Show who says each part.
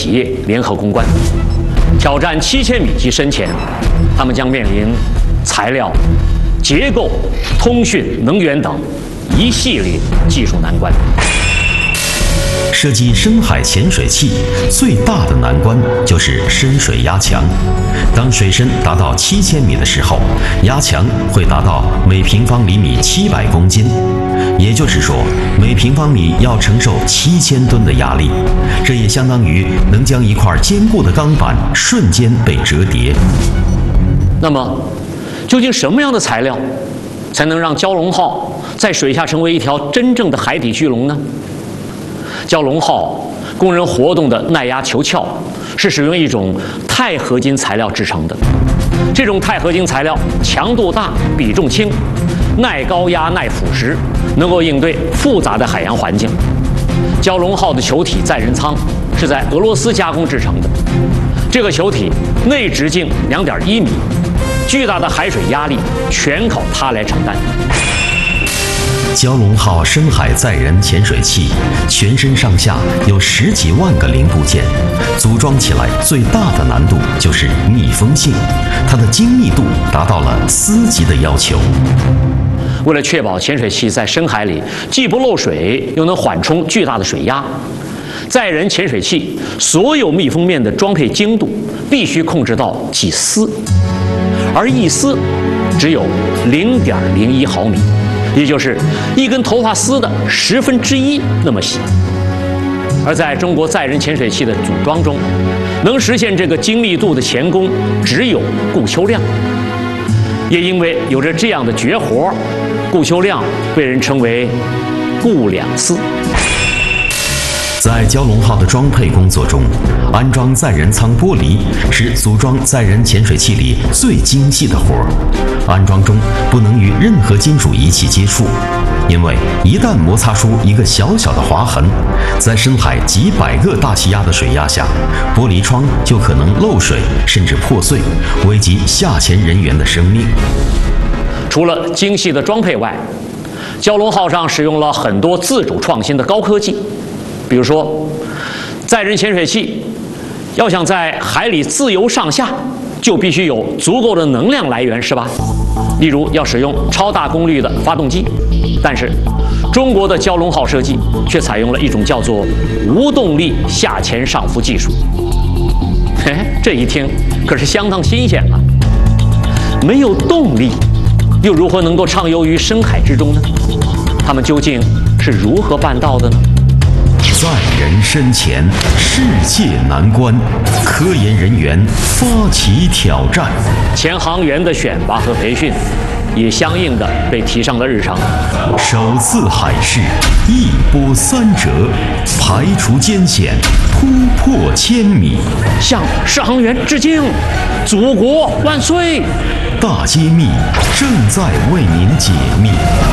Speaker 1: 企业联合攻关，挑战7000米级深潜，他们将面临材料、结构、通讯、能源等一系列技术难关。
Speaker 2: 设计深海潜水器最大的难关就是深水压强。当水深达到7000米的时候，压强会达到每平方厘米700公斤，也就是说，每平方米要承受7000吨的压力，这也相当于能将一块坚固的钢板瞬间被折叠。
Speaker 1: 那么，究竟什么样的材料才能让蛟龙号在水下成为一条真正的海底巨龙呢？蛟龙号供人活动的耐压球壳是使用一种钛合金材料制成的。这种钛合金材料强度大、比重轻、耐高压、耐腐蚀，能够应对复杂的海洋环境。蛟龙号的球体载人舱是在俄罗斯加工制成的。这个球体内直径2.1米，巨大的海水压力全靠它来承担。
Speaker 2: 蛟龙号深海载人潜水器全身上下有10几万个零部件，组装起来最大的难度就是密封性，它的精密度达到了4级的要求。
Speaker 1: 为了确保潜水器在深海里既不漏水，又能缓冲巨大的水压，载人潜水器所有密封面的装配精度必须控制到几丝，而1丝只有0.01毫米。也就是一根头发丝的1/10那么细。而在中国载人潜水器的组装中，能实现这个精密度的钳工只有顾秋亮。也因为有着这样的绝活，顾秋亮被人称为顾两丝。
Speaker 2: 在蛟龙号的装配工作中，安装载人舱玻璃是组装载人潜水器里最精细的活儿。安装中不能与任何金属仪器接触，因为一旦摩擦出一个小小的划痕，在深海几百个大气压的水压下，玻璃窗就可能漏水甚至破碎，危及下潜人员的生命。
Speaker 1: 除了精细的装配外，蛟龙号上使用了很多自主创新的高科技。比如说，载人潜水器要想在海里自由上下，就必须有足够的能量来源，是吧？例如要使用超大功率的发动机，但是中国的蛟龙号设计却采用了一种叫做无动力下潜上浮技术。这一听可是相当新鲜了。没有动力，又如何能够畅游于深海之中呢？他们究竟是如何办到的呢？
Speaker 2: 载人深潜，世界难关，科研人员发起挑战。
Speaker 1: 潜航员的选拔和培训也相应的被提上了日程。
Speaker 2: 首次海试，一波3折，排除艰险，突破1000米。
Speaker 1: 向试航员致敬，祖国万岁！
Speaker 2: 大揭秘正在为您解密。